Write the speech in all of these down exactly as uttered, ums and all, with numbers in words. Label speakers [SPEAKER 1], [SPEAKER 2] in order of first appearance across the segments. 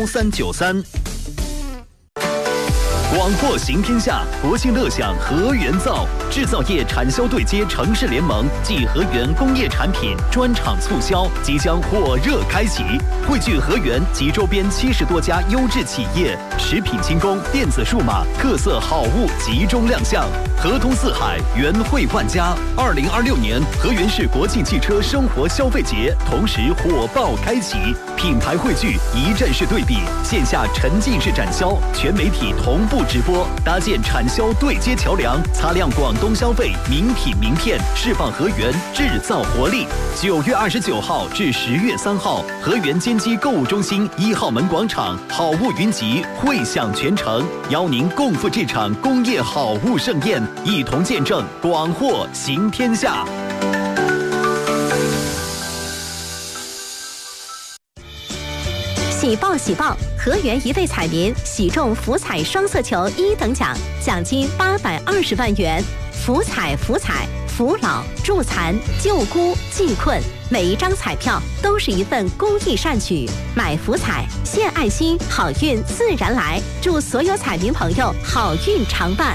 [SPEAKER 1] 三九三。广获行天下，国庆乐享和源造制造业产销对接城市联盟暨和源工业产品专场促销即将火热开启，汇聚和源及周边七十多家优质企业，食品轻工、电子数码特色好物集中亮相，合通四海，源汇万家。二零二六年和源市国际汽车生活消费节同时火爆开启，品牌汇聚，一站式对比，线下沉浸式展销，全媒体同步直播，搭建产销对接桥梁，擦亮广东消费名品名片，释放和源制造活力。九月二十九号至十月三号，和源坚基购物中心一号门广场，好物云集，汇享全城，邀您共赴这场工业好物盛宴，一同见证广获行天下。
[SPEAKER 2] 喜报喜报！和源一位彩民喜中福彩双色球一等奖，奖金八百二十万元。福彩福彩，扶老助残、救孤济困，每一张彩票都是一份公益善举。买福彩，献爱心，好运自然来。祝所有彩民朋友好运常伴。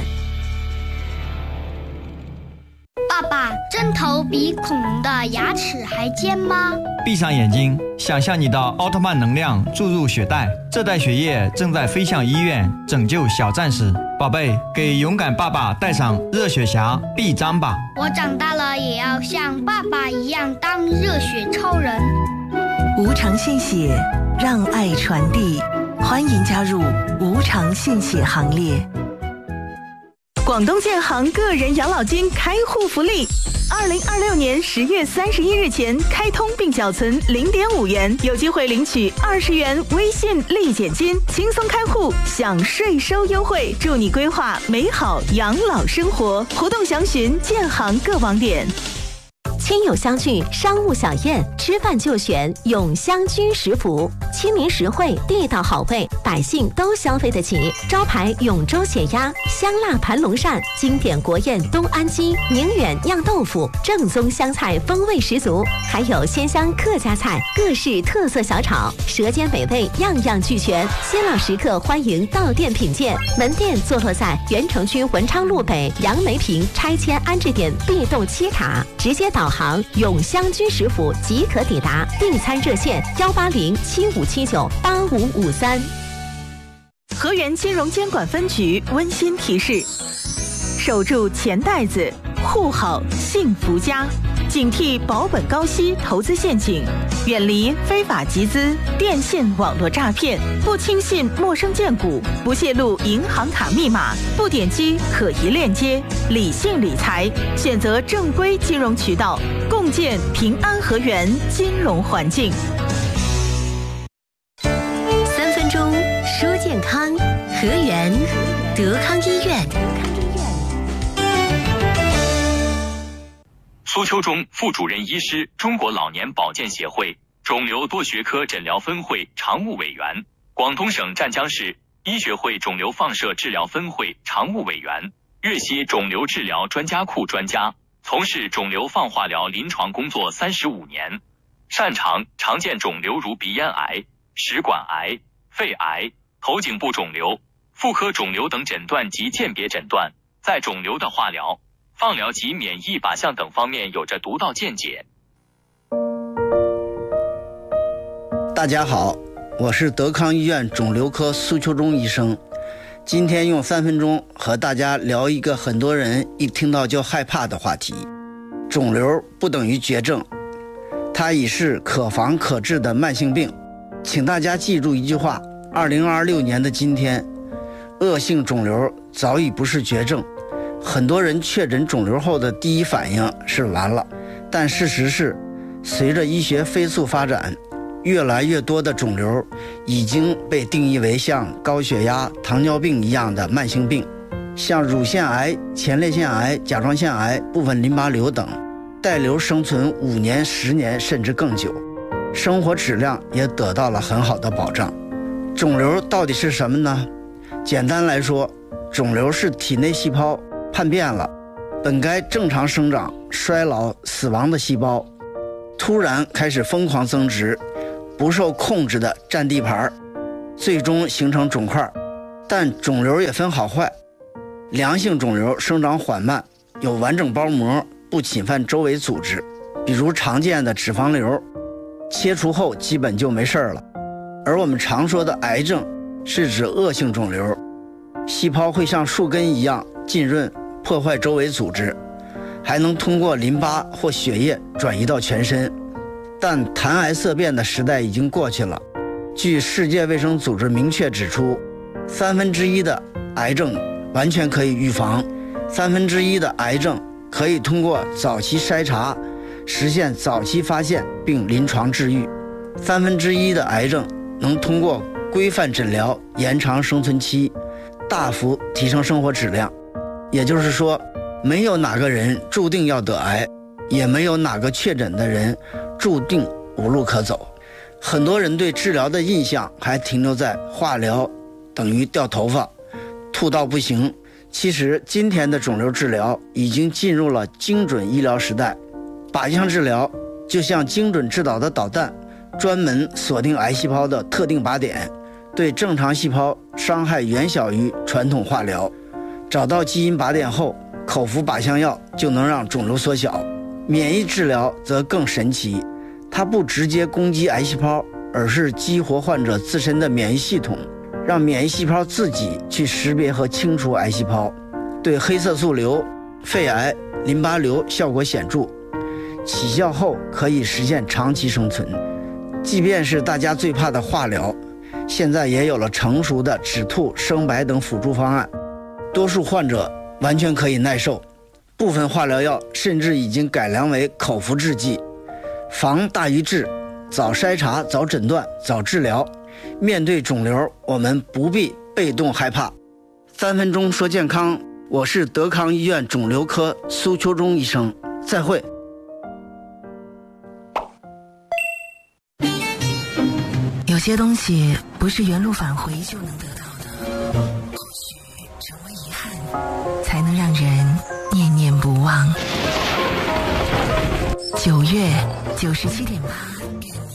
[SPEAKER 3] 爸爸，针头比恐龙的牙齿还尖吗？
[SPEAKER 4] 闭上眼睛，想象你的奥特曼能量注入血袋，这袋血液正在飞向医院，拯救小战士。宝贝，给勇敢爸爸戴上热血侠臂章吧。
[SPEAKER 3] 我长大了也要像爸爸一样当热血超人。
[SPEAKER 5] 无偿献血，让爱传递，欢迎加入无偿献血行列。广东建行个人养老金开户福利，二零二六年十月三十一日前开通并缴存零点五元，有机会领取二十元微信立减金，轻松开户享税收优惠，祝你规划美好养老生活。活动详询建行各网点。
[SPEAKER 2] 亲友相聚，商务小宴，吃饭就选永香居食府，亲民实惠，地道好味，百姓都消费得起。招牌永州血鸭、香辣盘龙鳝，经典国宴东安鸡、宁远酿豆腐，正宗湘菜风味十足，还有鲜香客家菜，各式特色小炒，舌尖美味样样俱全。新老食客欢迎到店品鉴，门店坐落在原城区文昌路北杨梅坪拆迁安置点 B 栋七塔，直接导航永香居食府即可抵达，订餐热线幺八零七五七九八五五三。
[SPEAKER 5] 和源金融监管分局温馨提示：守住钱袋子，护好幸福家，警惕保本高息投资陷阱，远离非法集资、电信网络诈骗，不轻信陌生荐股，不泄露银行卡密码，不点击可疑链接，理性理财，选择正规金融渠道，共建平安和源金融环境。
[SPEAKER 2] 三分钟说健康，和源德康医院。
[SPEAKER 6] 苏秋忠副主任医师，中国老年保健协会肿瘤多学科诊疗分会常务委员，广东省湛江市医学会肿瘤放射治疗分会常务委员，粤西肿瘤治疗专家库专家，从事肿瘤放化疗临床工作三十五年，擅长常见肿瘤如鼻咽癌、食管癌、肺癌、头颈部肿瘤、妇科肿瘤等诊断及鉴别诊断，在肿瘤的化疗、放疗及免疫靶向等方面有着独到见解。
[SPEAKER 7] 大家好，我是德康医院肿瘤科苏秋忠医生。今天用三分钟和大家聊一个很多人一听到就害怕的话题：肿瘤不等于绝症，它已是可防可治的慢性病。请大家记住一句话：二零二六年的今天，恶性肿瘤早已不是绝症。很多人确诊肿瘤后的第一反应是完了，但事实是，随着医学飞速发展，越来越多的肿瘤已经被定义为像高血压、糖尿病一样的慢性病，像乳腺癌、前列腺癌、甲状腺癌、部分淋巴瘤等，带瘤生存五年、十年甚至更久，生活质量也得到了很好的保障。肿瘤到底是什么呢？简单来说，肿瘤是体内细胞叛变了，本该正常生长、衰老、死亡的细胞，突然开始疯狂增殖，不受控制的占地盘， 最终形成肿块。但肿瘤也分好坏，良性肿瘤生长缓慢，有完整包膜，不侵犯周围组织，比如常见的脂肪瘤，切除后基本就没事了。而我们常说的癌症是指恶性肿瘤，细胞会像树根一样浸润破坏周围组织，还能通过淋巴或血液转移到全身。但谈癌色变的时代已经过去了。据世界卫生组织明确指出，三分之一的癌症完全可以预防，三分之一的癌症可以通过早期筛查实现早期发现并临床治愈，三分之一的癌症能通过规范诊疗延长生存期，大幅提升生活质量。也就是说，没有哪个人注定要得癌，也没有哪个确诊的人注定无路可走。很多人对治疗的印象还停留在化疗等于掉头发，吐到不行。其实今天的肿瘤治疗已经进入了精准医疗时代，靶向治疗就像精准制导的导弹，专门锁定癌细胞的特定靶点，对正常细胞伤害远小于传统化疗。找到基因靶点后，口服靶向药就能让肿瘤缩小。免疫治疗则更神奇，它不直接攻击癌细胞，而是激活患者自身的免疫系统，让免疫细胞自己去识别和清除癌细胞，对黑色素瘤、肺癌、淋巴瘤效果显著，起效后可以实现长期生存。即便是大家最怕的化疗，现在也有了成熟的止吐、生白等辅助方案，多数患者完全可以耐受。部分化疗药甚至已经改良为口服制剂。防大于治，早筛查、早诊断、早治疗。面对肿瘤，我们不必被动害怕。三分钟说健康，我是德康医院肿瘤科苏秋忠医生，再会。
[SPEAKER 8] 有些东西不是原路返回就能得到的，或许成为遗憾，才能让人念念不忘。九月九十七点八。